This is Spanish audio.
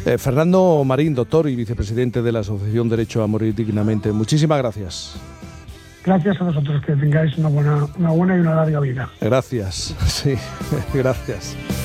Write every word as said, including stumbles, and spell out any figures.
Eh, Fernando Marín, doctor y vicepresidente de la Asociación Derecho a Morir Dignamente, muchísimas gracias. Gracias a vosotros, que tengáis una buena, una buena y una larga vida. Gracias, sí, gracias.